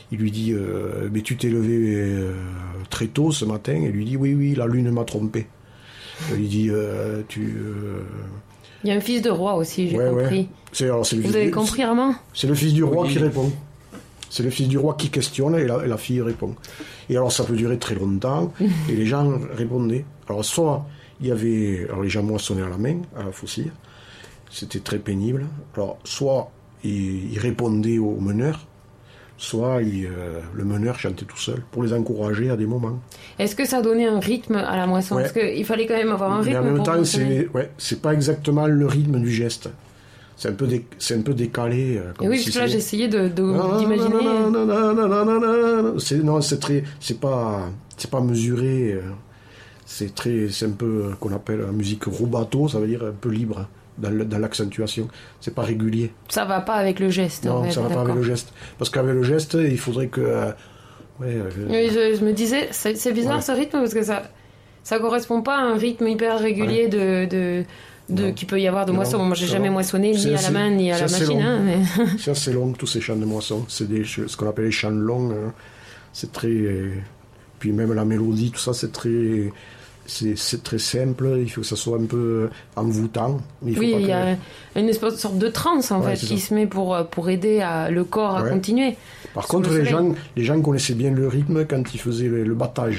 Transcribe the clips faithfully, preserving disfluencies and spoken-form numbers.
il lui dit euh, mais tu t'es levé euh, très tôt ce matin. Et lui dit oui, oui, la lune m'a trompé. Il lui dit euh, tu... Euh... Il y a un fils de roi aussi, j'ai ouais, compris. Ouais. C'est, alors, c'est Vous avez compris, Armand ? C'est le fils du roi oui. qui répond. C'est le fils du roi qui questionne et la, et la fille répond. Et alors ça peut durer très longtemps et les gens répondaient. Alors soit il y avait... Alors les gens moissonnaient à la main, à la faucille. C'était très pénible. Alors soit ils, ils répondaient au meneur, soit il, euh, le meneur chantait tout seul pour les encourager à des moments. Est-ce que ça donnait un rythme à la moisson ? Ouais. Parce qu'il fallait quand même avoir un rythme. Mais en même pour temps, c'est, ouais, c'est pas exactement le rythme du geste. C'est un peu, dé, c'est un peu décalé. Euh, comme et oui, si parce que là, c'est... j'essayais de, de, non, d'imaginer. Non, non, non, non, non, non, non, non. C'est, non, c'est très, c'est pas, c'est pas mesuré. Euh, c'est très, c'est un peu euh, qu'on appelle la musique rubato, ça veut dire un peu libre. Dans, le, dans l'accentuation, c'est pas régulier. Ça va pas avec le geste. Non, en fait, ça va d'accord. pas avec le geste. Parce qu'avec le geste, il faudrait que. Euh, ouais, euh, oui, je, je me disais, c'est, c'est bizarre ouais. ce rythme parce que ça, ça correspond pas à un rythme hyper régulier ouais. de, de, de qu'il peut y avoir de moisson. Moi, j'ai jamais moissonné ni à la main ni à la machine. Hein, mais... c'est assez long tous ces chants de moisson. C'est des, ce qu'on appelle les chants longs. Hein. C'est très. Euh, puis même la mélodie, tout ça, c'est très. C'est, c'est très simple, il faut que ça soit un peu envoûtant. Mais il faut oui, pas il que... y a une espèce de sorte de transe en ouais, fait qui ça. se met pour, pour aider à, le corps ouais. à continuer. Par contre, les gens, les gens connaissaient bien le rythme quand ils faisaient le, le battage.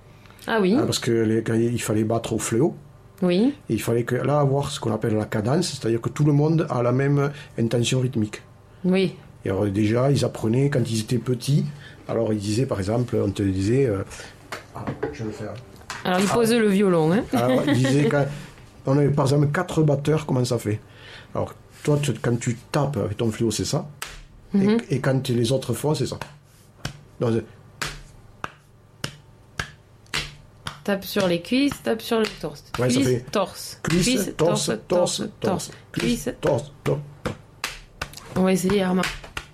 Ah oui. Ah, parce que les, quand il fallait battre au fléau, oui. Et il fallait que, là avoir ce qu'on appelle la cadence, c'est-à-dire que tout le monde a la même intention rythmique. Oui. Et alors déjà, ils apprenaient quand ils étaient petits. Alors ils disaient, par exemple, on te disait, euh, ah, je vais le faire. Alors, il posait ah, le violon, hein. Alors, il disait, quand on avait par exemple quatre batteurs, comment ça fait ? Alors, toi, tu, quand tu tapes avec ton fléau, c'est ça. Mm-hmm. Et, et quand les autres font, c'est ça. Donc, tape sur les cuisses, tape sur le torse. Ouais, cuisse, ça fait torse. Cuisse, cuisse torse, torse, torse, torse, torse. Cuisse, torse, torse. On va essayer, Armand.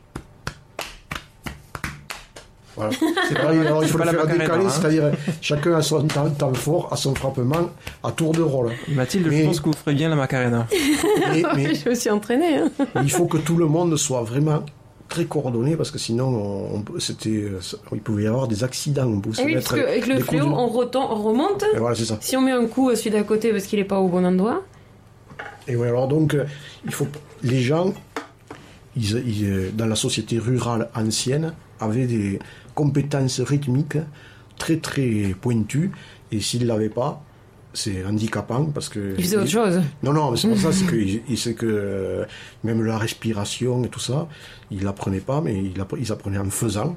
Voilà. C'est pareil, alors il faut le faire décaler, hein. C'est-à-dire chacun a son temps, temps fort, à son frappement, à tour de rôle. Mathilde, mais, je pense que vous ferez bien la Macarena. Mais, mais je me suis entraîné. Hein. Il faut que tout le monde soit vraiment très coordonné, parce que sinon, on, on, c'était, il pouvait y avoir des accidents. On pouvait oui, parce qu'avec le fléau, de... on, retom- on remonte. Et voilà, c'est ça. Si on met un coup à celui d'à côté parce qu'il n'est pas au bon endroit. Et oui, alors donc, il faut, les gens, ils, ils, dans la société rurale ancienne, avaient des compétences rythmiques très très pointues, et s'ils ne l'avaient pas, c'est handicapant parce que... Ils faisaient autre chose. Non, non, mais c'est pour ça, c'est que, c'est que euh, même la respiration et tout ça, ils ne l'apprenaient pas, mais ils, ils apprenaient en faisant.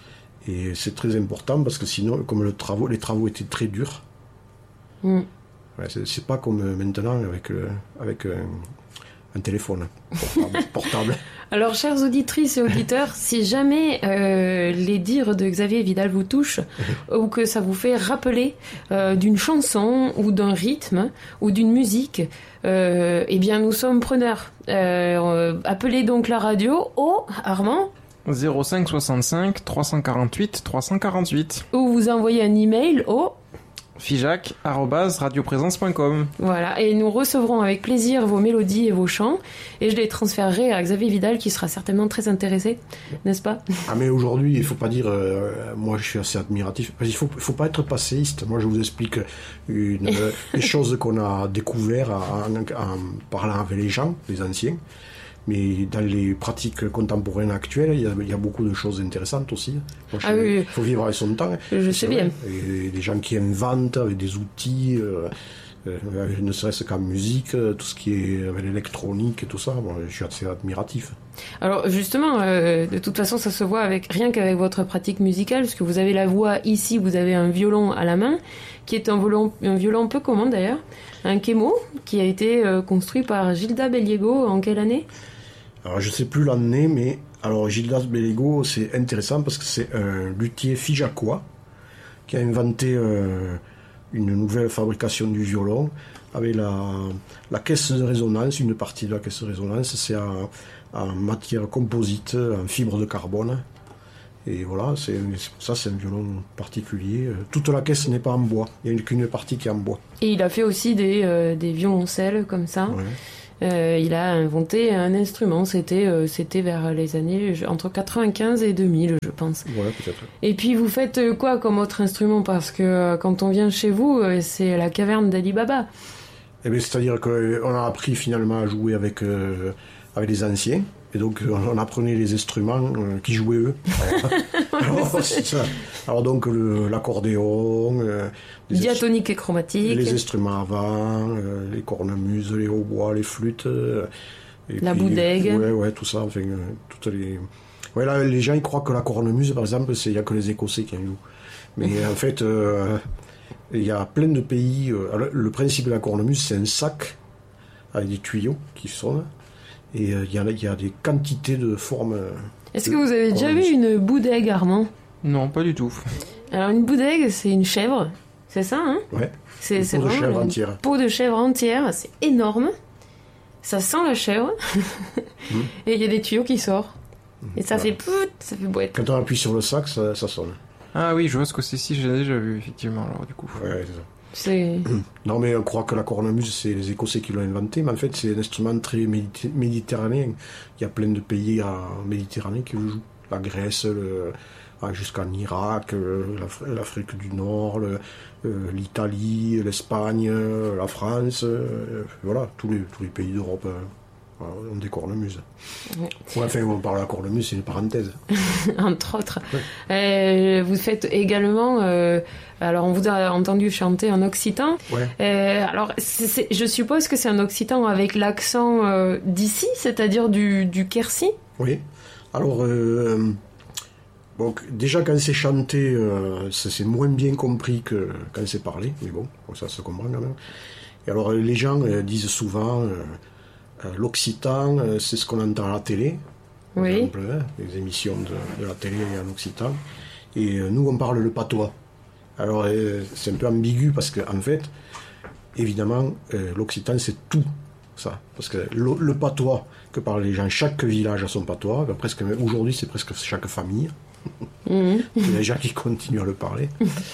Et c'est très important parce que sinon, comme le travaux, les travaux étaient très durs, mm. ouais, c'est, c'est pas comme maintenant avec, euh, avec euh, un téléphone portable. portable. Alors, chères auditrices et auditeurs, si jamais euh, les dires de Xavier Vidal vous touchent ou que ça vous fait rappeler euh, d'une chanson ou d'un rythme ou d'une musique, euh, eh bien, nous sommes preneurs. Euh, appelez donc la radio au Armand zéro cinq soixante-cinq trois cent quarante-huit trois cent quarante-huit ou vous envoyez un email au figeac arobase radioprésence point com. Voilà, et nous recevrons avec plaisir vos mélodies et vos chants, et je les transférerai à Xavier Vidal qui sera certainement très intéressé, n'est-ce pas ? Ah mais aujourd'hui, il faut pas dire, euh, moi je suis assez admiratif, parce qu'il faut, faut pas être passéiste. Moi je vous explique une, euh, les choses qu'on a découvertes en, en, en parlant avec les gens, les anciens. Mais dans les pratiques contemporaines actuelles, il y a, il y a beaucoup de choses intéressantes aussi. Moi, je, ah oui, il faut vivre avec son temps. Je sais bien. Et des gens qui inventent avec des outils, euh, euh, ne serait-ce qu'en musique, tout ce qui est avec l'électronique et tout ça, bon, je suis assez admiratif. Alors justement, euh, de toute façon, ça se voit avec rien qu'avec votre pratique musicale, parce que vous avez la voix ici, vous avez un violon à la main, qui est un violon, un violon peu commun d'ailleurs, un Kemo, qui a été euh, construit par Gilda Belliego en quelle année ? Alors je sais plus l'année, mais alors Gildas Belliego, c'est intéressant parce que c'est un luthier figeacois qui a inventé euh, une nouvelle fabrication du violon avec la, la caisse de résonance. Une partie de la caisse de résonance, c'est en, en matière composite, en fibre de carbone. Et voilà, c'est, c'est pour ça c'est un violon particulier. Toute la caisse n'est pas en bois, il n'y a qu'une partie qui est en bois. Et il a fait aussi des, euh, des violoncelles comme ça. Ouais. euh, il a inventé un instrument. C'était, euh, c'était vers les années entre quatre-vingt-quinze et deux mille, je pense. Voilà, peut-être. Et puis vous faites quoi comme autre instrument? Parce que euh, quand on vient chez vous, euh, c'est la caverne d'Ali Baba. Eh bien, c'est-à-dire qu'on a appris finalement à jouer avec, euh, avec les anciens. Et donc, on apprenait les instruments euh, qui jouaient eux. Alors, alors, c'est ça. Alors donc, le, l'accordéon, euh, les diatonique et chromatique, les instruments à vent, euh, les cornemuses, les hautbois, les flûtes, euh, et la puis, boudègue. Ouais, ouais, tout ça. Enfin, euh, toutes les. Ouais, là, les gens ils croient que la cornemuse, par exemple, c'est il y a que les Écossais qui en jouent. Mais en fait, euh, il y a plein de pays. Euh, alors, le principe de la cornemuse, c'est un sac avec des tuyaux qui sonnent. Et il euh, y, y a des quantités de formes. Est-ce que vous avez déjà vu une boudègue, Armand? Non, pas du tout. Alors une boudègue, c'est une chèvre, c'est ça, hein? Ouais. C'est, une c'est peau de vraiment chèvre une entière. peau de chèvre entière, c'est énorme. Ça sent la chèvre. mmh. Et il y a des tuyaux qui sortent. Et ça voilà. fait pout, ça fait boîte. Quand on appuie sur le sac, ça, ça sonne. Ah oui, je vois ce que c'est, si j'ai déjà vu, effectivement, alors du coup. Ouais, c'est ça. C'est... Non, mais on croit que la cornemuse, c'est les Écossais qui l'ont inventé, mais en fait, c'est un instrument très méditer- méditerranéen. Il y a plein de pays en Méditerranée qui le jouent. La Grèce, le, jusqu'en Irak, l'Af- l'Afrique du Nord, le, l'Italie, l'Espagne, la France, voilà, tous les, tous les pays d'Europe ont des cornemuses. Ouais. Ouais, enfin, on parle de la cornemuse, c'est une parenthèse. Entre autres. Ouais. Euh, vous faites également... Euh, alors, on vous a entendu chanter en occitan. Ouais. Euh, alors, c'est, c'est, je suppose que c'est un occitan avec l'accent euh, d'ici, c'est-à-dire du, du Quercy. Oui. Alors, euh, bon, déjà, quand c'est chanté, euh, c'est, c'est moins bien compris que quand c'est parlé. Mais bon, ça se comprend quand même. Et alors, les gens euh, disent souvent... Euh, l'occitan, c'est ce qu'on entend à la télé, par oui. exemple, hein, les émissions de, de la télé en occitan. Et nous, on parle le patois. Alors, c'est un peu ambigu parce qu'en en fait, évidemment, l'occitan, c'est tout ça. Parce que le, le patois que parlent les gens, chaque village a son patois. Presque, aujourd'hui, c'est presque chaque famille. Mmh. Il y a des gens qui continuent à le parler.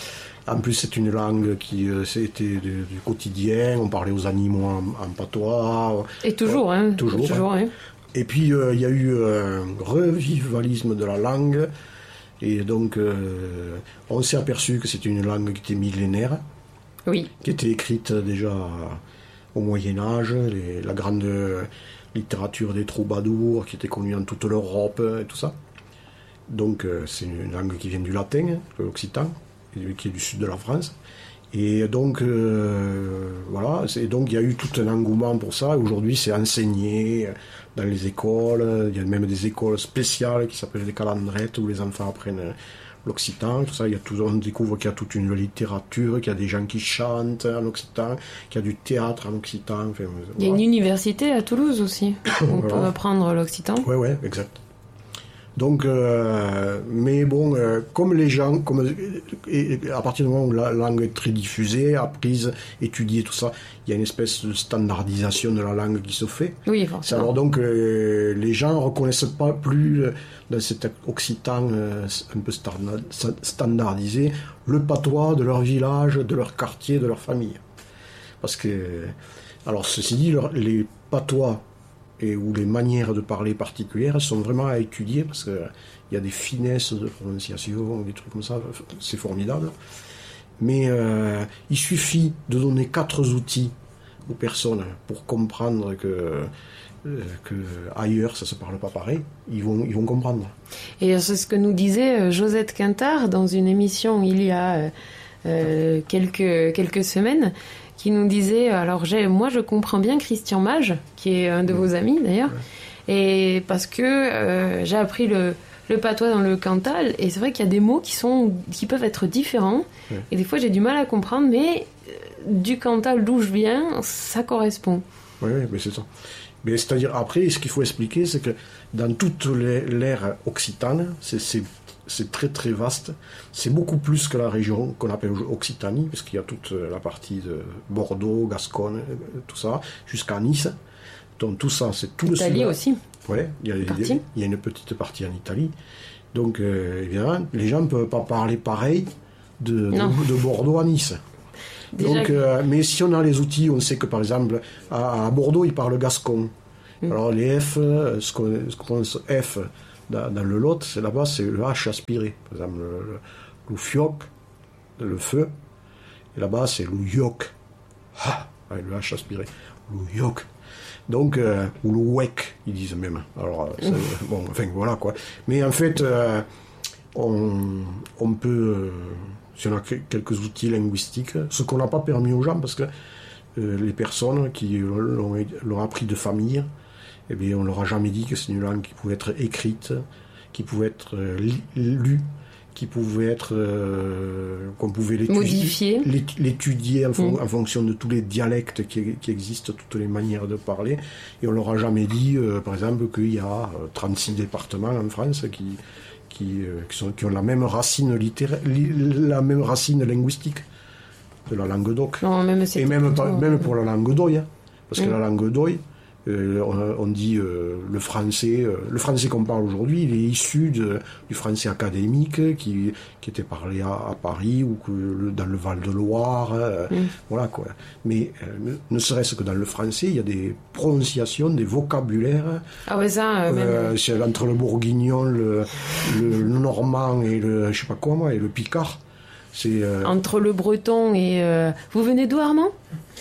En plus, c'est une langue qui euh, c'était du, du quotidien. On parlait aux animaux en, en patois. Et toujours, hein. Toujours. toujours hein. Hein. Et puis, il euh, y a eu un revivalisme de la langue. Et donc, euh, on s'est aperçu que c'était une langue qui était millénaire. Oui. Qui était écrite déjà au Moyen-Âge. Les, la grande littérature des troubadours qui était connue dans toute l'Europe et tout ça. Donc, euh, c'est une langue qui vient du latin, l'occitan, qui est du sud de la France. Et donc, euh, voilà, c'est, donc il y a eu tout un engouement pour ça. Aujourd'hui, c'est enseigné dans les écoles. Il y a même des écoles spéciales qui s'appellent des calendrettes où les enfants apprennent l'occitan. Tout ça, il y a tout, on découvre qu'il y a toute une littérature, qu'il y a des gens qui chantent en occitan, qu'il y a du théâtre en occitan. Enfin, il y a voilà. une université à Toulouse aussi. On voilà. peut apprendre l'occitan. Oui, oui, exact. Donc, euh, mais bon, euh, comme les gens, comme, et, et à partir du moment où la langue est très diffusée, apprise, étudiée, tout ça, il y a une espèce de standardisation de la langue qui se fait. Oui, forcément. Alors donc, euh, les gens ne reconnaissent pas plus dans cet occitan euh, un peu standardisé le patois de leur village, de leur quartier, de leur famille. Parce que, alors ceci dit, leur, les patois et où les manières de parler particulières sont vraiment à étudier parce qu'il y a des finesses de prononciation, des trucs comme ça, c'est formidable. Mais euh, il suffit de donner quatre outils aux personnes pour comprendre que, euh, que ailleurs ça se parle pas pareil, ils vont, ils vont comprendre. Et c'est ce que nous disait Josette Quintard dans une émission il y a euh, quelques, quelques semaines, qui nous disait, alors j'ai, moi je comprends bien Christian Mage, qui est un de vos amis d'ailleurs, ouais. Et parce que euh, j'ai appris le, le patois dans le Cantal, et c'est vrai qu'il y a des mots qui, sont, qui peuvent être différents, ouais. Et des fois j'ai du mal à comprendre, mais euh, du Cantal d'où je viens, ça correspond. Oui, oui, mais c'est ça. Mais c'est-à-dire, après, ce qu'il faut expliquer, c'est que dans toute les, l'ère occitane, c'est, c'est c'est très très vaste, c'est beaucoup plus que la région qu'on appelle Occitanie, parce qu'il y a toute la partie de Bordeaux, Gascogne, tout ça, jusqu'à Nice. Donc tout ça, c'est tout le sud. Italie aussi. Oui, il y a, il y a une petite partie en Italie. Donc euh, évidemment, les gens ne peuvent pas parler pareil de, de, de Bordeaux à Nice. Déjà Donc, que- euh, mais si on a les outils, on sait que par exemple, à, à Bordeaux, ils parlent gascon. Mm. Alors les F, euh, ce qu'on ce qu'on pense F dans, dans le Lot, c'est là-bas, c'est le H aspiré. Par exemple, le, le, le fioc, le feu. Et là-bas, c'est le yok. Ah, ouais, le H aspiré. Le yok. Donc, euh, ou le wek, ils disent même. Alors, euh, c'est- bon, enfin, voilà quoi. Mais en fait, euh, on, on peut, euh, si on a que- quelques outils linguistiques, ce qu'on n'a pas permis aux gens, parce que euh, les personnes qui l'ont, l'ont appris de famille, eh bien, on leur a jamais dit que c'est une langue qui pouvait être écrite, qui pouvait être euh, li- lue, qui pouvait être, euh, qu'on pouvait l'étudier, Modifiée. l'ét- l'étudier en, fon- Mm. en fonction de tous les dialectes qui, qui existent, toutes les manières de parler. Et on leur a jamais dit, euh, par exemple, qu'il y a euh, trente-six départements en France qui, qui, euh, qui, sont, qui ont la même racine littéraire, li- la même racine linguistique de la langue d'oc. Non, même c'est Et même, plutôt- pas- même pour la langue d'oï, hein. Parce que Mm. la langue d'oï, euh, on, on dit euh, le français, euh, le français qu'on parle aujourd'hui, il est issu de, du français académique qui, qui était parlé à, à Paris ou que le- dans le Val-de-Loire, euh, Mm. voilà quoi. Mais euh, ne, ne serait-ce que dans le français, il y a des prononciations, des vocabulaires. Ah ouais, ça, euh, même... Euh, c'est entre le bourguignon, le, le, le normand et le, je sais pas quoi moi, et le picard. C'est euh, Entre le breton et... euh, Vous venez d'où, Armand?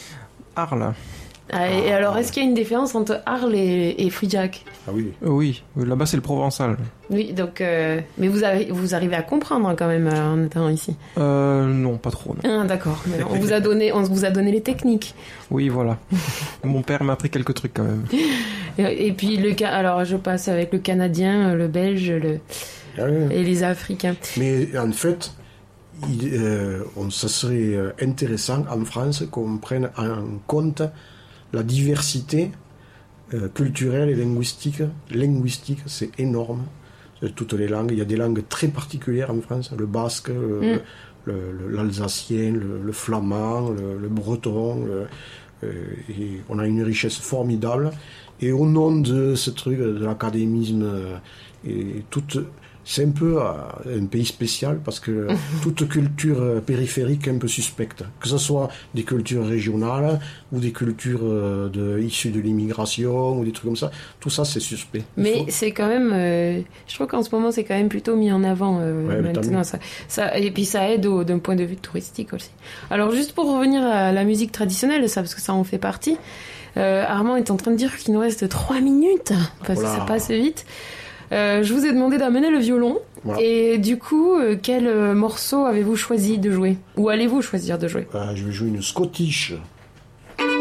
Arles. Ah, et alors, est-ce qu'il y a une différence entre Arles et, et Frijac? ah oui. Euh, Oui, là-bas c'est le provençal. Oui, donc... euh, Mais vous, avez, vous arrivez à comprendre quand même euh, en étant ici. Euh, non, pas trop. Non. Ah, d'accord. Mais on vous a donné, on vous a donné les techniques. Oui, voilà. Mon père m'a appris quelques trucs quand même. Et, et puis, le ca- alors je passe avec le canadien, le belge le... Ah oui. et les africains. Mais en fait, il, euh, on, ça serait euh, intéressant en France qu'on prenne en compte la diversité euh, culturelle et linguistique. Linguistique, c'est énorme. Euh, Toutes les langues, il y a des langues très particulières en France. Le basque, le- Mm. le- le- l'alsacien, le, le flamand, le, le breton. le- euh, et on a une richesse formidable. Et au nom de ce truc, de l'académisme, euh, et toute, c'est un peu euh, un pays spécial parce que toute culture euh, périphérique est un peu suspecte. Que ce soit des cultures régionales ou des cultures euh, de, issues de l'immigration ou des trucs comme ça, tout ça c'est suspect. Il Mais faut- c'est quand même, euh, je trouve qu'en ce moment c'est quand même plutôt mis en avant euh, Ouais, mais tant maintenant. mieux. Ça, ça, et puis ça aide au- d'un point de vue touristique aussi. Alors juste pour revenir à la musique traditionnelle, ça parce que ça en fait partie. Euh, Armand est en train de dire qu'il nous reste trois minutes parce Voilà. que ça passe vite. Euh, je vous ai demandé d'amener le violon. Voilà. Et du coup, euh, quel euh, morceau avez-vous choisi de jouer? Ou allez-vous choisir de jouer? Euh, je vais jouer une Scottish